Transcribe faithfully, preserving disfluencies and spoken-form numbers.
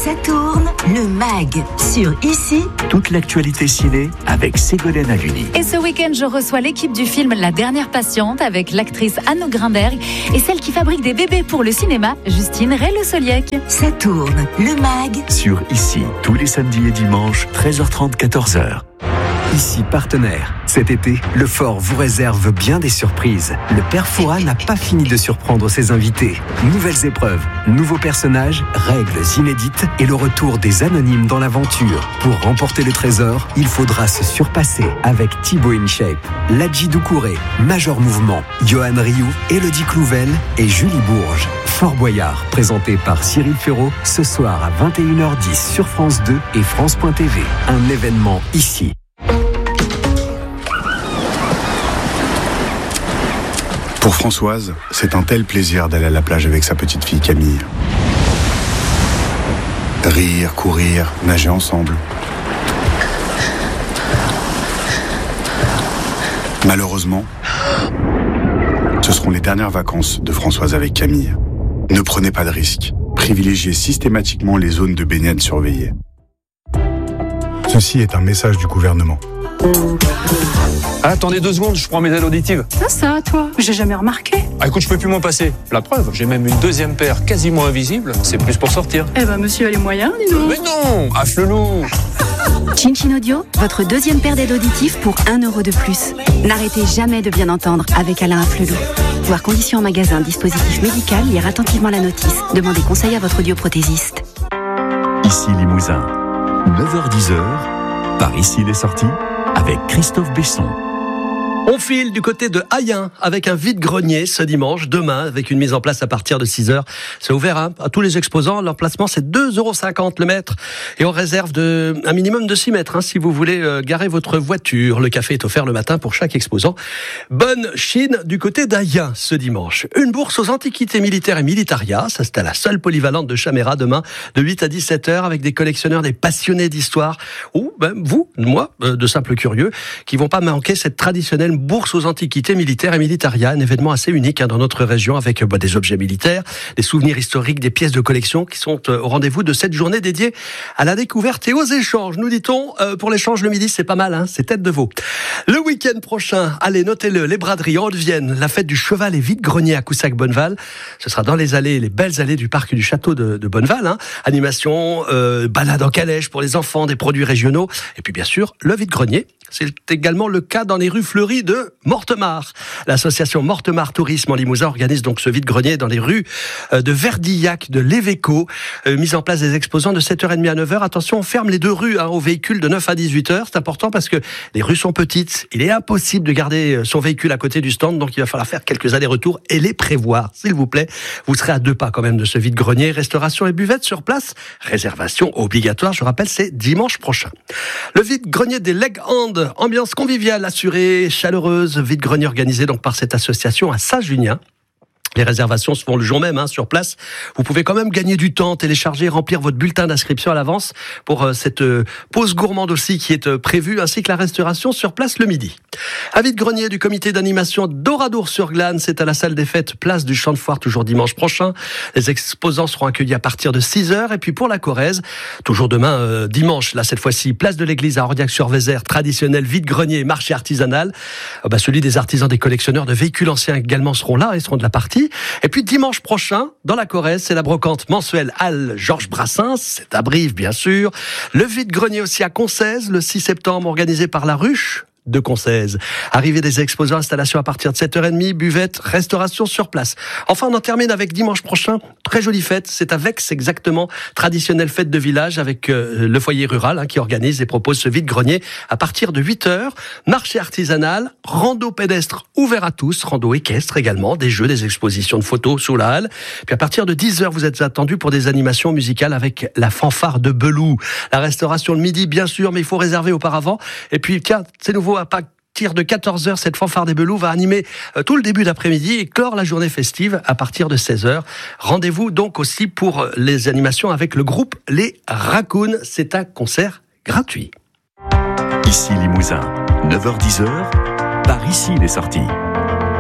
Ça tourne, le mag sur Ici. Toute l'actualité ciné avec Ségolène Haluni. Et ce week-end, je reçois l'équipe du film La Dernière Patiente avec l'actrice Anne Grimberg et celle qui fabrique des bébés pour le cinéma, Justine Rey-Le-Soliec. Ça tourne, le mag Sur Ici, tous les samedis et dimanches, treize heures trente, quatorze heures. Ici partenaire. Cet été, le Fort vous réserve bien des surprises. Le Père Fouras n'a pas fini de surprendre ses invités. Nouvelles épreuves, nouveaux personnages, règles inédites et le retour des anonymes dans l'aventure. Pour remporter le trésor, il faudra se surpasser avec Thibaut InShape, Ladji Doucouré, Major Mouvement, Johan Rioux, Élodie Clouvel et Julie Bourges. Fort Boyard, présenté par Cyril Ferraud, ce soir à vingt et une heures dix sur France deux et France point T V. Un événement ici. Pour Françoise, c'est un tel plaisir d'aller à la plage avec sa petite fille Camille. Rire, courir, nager ensemble. Malheureusement, ce seront les dernières vacances de Françoise avec Camille. Ne prenez pas de risques. Privilégiez systématiquement les zones de baignade surveillées. Ceci est un message du gouvernement. Ah, attendez deux secondes, je prends mes aides auditives. Ça, ça, toi, j'ai jamais remarqué. Ah, écoute, je peux plus m'en passer. La preuve, j'ai même une deuxième paire quasiment invisible. C'est plus pour sortir. Eh ben, monsieur a les moyens, dis donc. Mais non, afflelou. Chin Chin Audio, votre deuxième paire d'aides auditives pour un euro de plus. N'arrêtez jamais de bien entendre avec Alain Afflelou. Voir conditions en magasin, dispositif médical, lire attentivement la notice. Demandez conseil à votre audioprothésiste. Ici Limousin, neuf heures dix, par Ici les sorties, avec Christophe Besson. On file du côté de Hayen avec un vide-grenier ce dimanche, demain, avec une mise en place à partir de six heures. C'est ouvert hein, à tous les exposants. Leur placement, c'est deux euros cinquante le mètre. Et on réserve de, un minimum de six mètres hein, si vous voulez euh, garer votre voiture. Le café est offert le matin pour chaque exposant. Bonne Chine du côté d'Hayen ce dimanche. Une bourse aux antiquités militaires et militaria. Ça, c'est à la seule polyvalente de Chaméra demain, de huit à dix-sept heures, avec des collectionneurs, des passionnés d'histoire. Ou même vous, moi, euh, de simples curieux, qui vont pas manquer cette traditionnelle bourse aux antiquités militaires et militaria, un événement assez unique hein, dans notre région avec bah, des objets militaires, des souvenirs historiques, des pièces de collection qui sont euh, au rendez-vous de cette journée dédiée à la découverte et aux échanges. Nous dit-on, euh, pour l'échange le midi, c'est pas mal, hein, c'est tête de veau. Le week-end prochain, allez, notez-le, les braderies en Haute-Vienne, la fête du cheval et vide-grenier à Coussac-Bonneval. Ce sera dans les allées, les belles allées du parc du château de, de Bonneval. Hein. Animation, euh, balade en calèche pour les enfants, des produits régionaux. Et puis bien sûr, le vide-grenier. C'est également le cas dans les rues fleuries de Mortemart. L'association Mortemart Tourisme en Limousin organise donc ce vide-grenier dans les rues de Verdillac, de l'Évéco. Euh, mise en place des exposants de sept heures trente à neuf heures. Attention, on ferme les deux rues hein, aux véhicules de neuf à dix-huit heures. C'est important parce que les rues sont petites. Il est impossible de garder son véhicule à côté du stand. Donc il va falloir faire quelques allers-retours et les prévoir. S'il vous plaît, vous serez à deux pas quand même de ce vide-grenier. Restauration et buvette sur place. Réservation obligatoire. Je rappelle, c'est dimanche prochain. Le vide-grenier des Leg Hand. Ambiance conviviale assurée, chaleureuse, vide-grenier organisé donc par cette association à Saint-Junien. Les réservations se font le jour même hein, sur place. Vous pouvez quand même gagner du temps, télécharger, remplir votre bulletin d'inscription à l'avance pour euh, cette euh, pause gourmande aussi qui est euh, prévue, ainsi que la restauration sur place le midi. À vide-grenier du comité d'animation d'Oradour-sur-Glane, c'est à la salle des fêtes, place du Champ de Foire, toujours dimanche prochain. Les exposants seront accueillis à partir de six heures. Et puis pour la Corrèze, toujours demain, euh, dimanche, là cette fois-ci, place de l'église à Ordiac-sur-Vézère, traditionnel vide-grenier, marché artisanal. Euh, bah, celui des artisans, des collectionneurs de véhicules anciens également seront là et seront de la partie. Et puis dimanche prochain, dans la Corrèze, c'est la brocante mensuelle Halle Georges Brassens, c'est à Brive bien sûr. Le vide-grenier aussi à Concèze, le six septembre, organisé par La Ruche de Concèze. Arrivée des exposants, installation à partir de sept heures trente, buvette, restauration sur place. Enfin, on en termine avec dimanche prochain, très jolie fête, c'est à Vex exactement, traditionnelle fête de village avec euh, le foyer rural hein, qui organise et propose ce vide-grenier à partir de huit heures, marché artisanal, rando pédestre ouvert à tous, rando équestre également, des jeux, des expositions de photos sous la halle. Puis à partir de dix heures, vous êtes attendus pour des animations musicales avec la fanfare de Belou. La restauration le midi, bien sûr, mais il faut réserver auparavant. Et puis, tiens, c'est nouveau à partir de quatorze heures, cette fanfare des Belous va animer euh, tout le début d'après-midi et clore la journée festive à partir de seize heures. Rendez-vous donc aussi pour euh, les animations avec le groupe Les Raccoons. C'est un concert gratuit. Ici Limousin, neuf heures dix, par Ici les sorties.